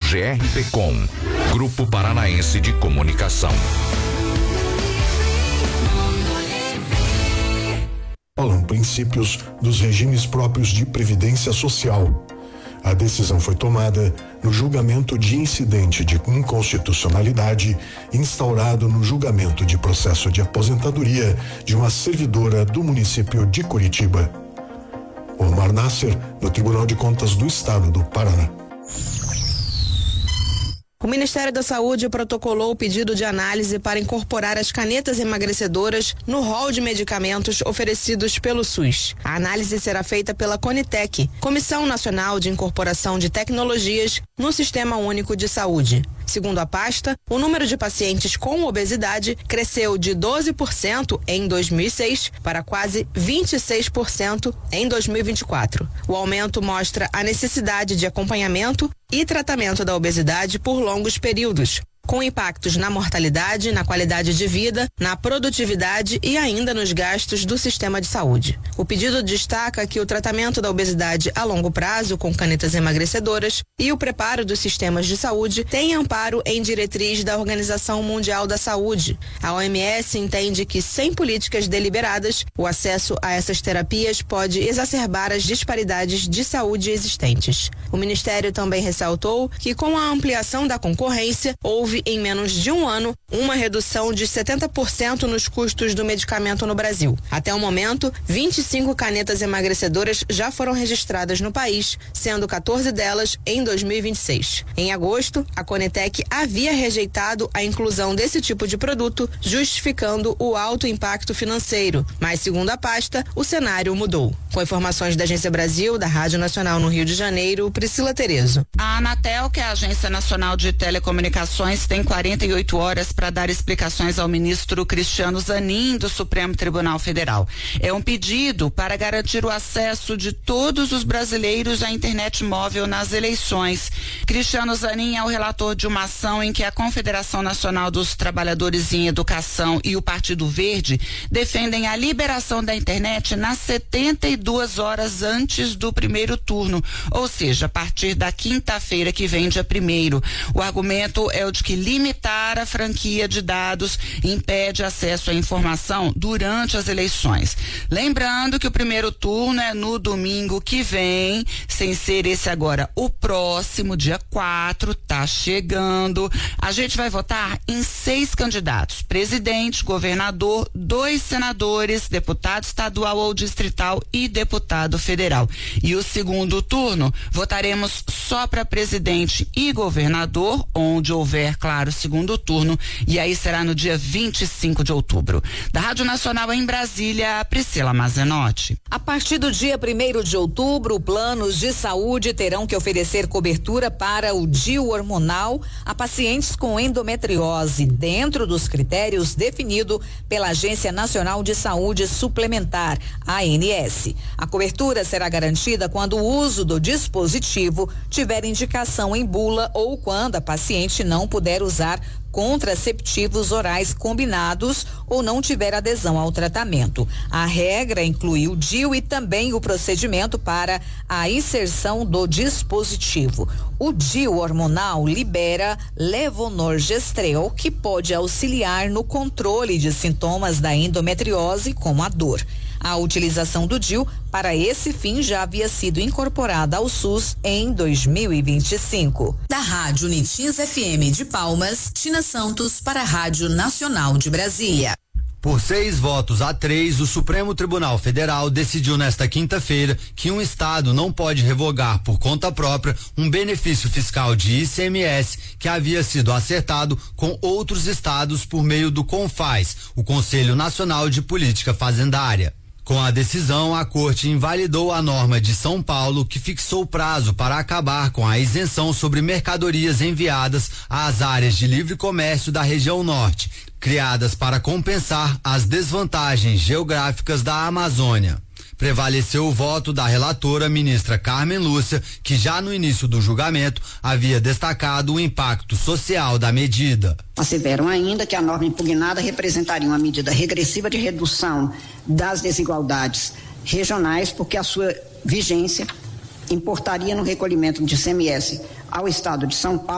GRPcom, Grupo Paranaense de Comunicação. Princípios dos regimes próprios de previdência social. A decisão foi tomada no julgamento de incidente de inconstitucionalidade instaurado no julgamento de processo de aposentadoria de uma servidora do município de Curitiba. Omar Nasser, no Tribunal de Contas do Estado do Paraná. O Ministério da Saúde protocolou o pedido de análise para incorporar as canetas emagrecedoras no rol de medicamentos oferecidos pelo SUS. A análise será feita pela Conitec, Comissão Nacional de Incorporação de Tecnologias no Sistema Único de Saúde. Segundo a pasta, o número de pacientes com obesidade cresceu de 12% em 2006 para quase 26% em 2024. O aumento mostra a necessidade de acompanhamento e tratamento da obesidade por longos períodos, com impactos na mortalidade, na qualidade de vida, na produtividade e ainda nos gastos do sistema de saúde. O pedido destaca que o tratamento da obesidade a longo prazo com canetas emagrecedoras e o preparo dos sistemas de saúde tem amparo em diretriz da Organização Mundial da Saúde. A OMS entende que, sem políticas deliberadas, o acesso a essas terapias pode exacerbar as disparidades de saúde existentes. O Ministério também ressaltou que, com a ampliação da concorrência, houve em menos de um ano uma redução de 70% nos custos do medicamento no Brasil. Até o momento, 25 canetas emagrecedoras já foram registradas no país, sendo 14 delas em 2026. Em agosto, a Conitec havia rejeitado a inclusão desse tipo de produto, justificando o alto impacto financeiro. Mas, segundo a pasta, o cenário mudou. Com informações da Agência Brasil, da Rádio Nacional no Rio de Janeiro, Priscila Terezo. A Anatel, que é a Agência Nacional de Telecomunicações, tem 48 horas para dar explicações ao ministro Cristiano Zanin do Supremo Tribunal Federal. É um pedido para garantir o acesso de todos os brasileiros à internet móvel nas eleições. Cristiano Zanin é o relator de uma ação em que a Confederação Nacional dos Trabalhadores em Educação e o Partido Verde defendem a liberação da internet nas 72 horas antes do primeiro turno, ou seja, a partir da quinta-feira que vem, dia 1º. O argumento é o de que limitar a franquia de dados impede acesso à informação durante as eleições. Lembrando que o primeiro turno é no domingo que vem, sem ser esse agora, o próximo, dia 4, tá chegando. A gente vai votar em 6 candidatos: presidente, governador, 2 senadores, deputado estadual ou distrital e deputado federal. E o segundo turno, votaremos só para presidente e governador, onde houver, claro, segundo turno, e aí será no dia 25 de outubro. Da Rádio Nacional em Brasília, Priscila Mazenotti. A partir do dia 1º de outubro, planos de saúde terão que oferecer cobertura para o DIU hormonal a pacientes com endometriose, dentro dos critérios definidos pela Agência Nacional de Saúde Suplementar, ANS. A cobertura será garantida quando o uso do dispositivo tiver indicação em bula ou quando a paciente não puder usar contraceptivos orais combinados ou não tiver adesão ao tratamento. A regra inclui o DIU e também o procedimento para a inserção do dispositivo. O DIU hormonal libera levonorgestrel, que pode auxiliar no controle de sintomas da endometriose, como a dor. A utilização do DIU para esse fim já havia sido incorporada ao SUS em 2025. Da Rádio Unitins FM de Palmas, Tina Santos para a Rádio Nacional de Brasília. Por 6 votos a 3, o Supremo Tribunal Federal decidiu nesta quinta-feira que um estado não pode revogar por conta própria um benefício fiscal de ICMS que havia sido acertado com outros estados por meio do CONFAS, o Conselho Nacional de Política Fazendária. Com a decisão, a Corte invalidou a norma de São Paulo que fixou prazo para acabar com a isenção sobre mercadorias enviadas às áreas de livre comércio da região norte, criadas para compensar as desvantagens geográficas da Amazônia. Prevaleceu o voto da relatora, ministra Carmen Lúcia, que já no início do julgamento havia destacado o impacto social da medida. Asseveram ainda que a norma impugnada representaria uma medida regressiva de redução das desigualdades regionais, porque a sua vigência importaria no recolhimento de ICMS ao estado de São Paulo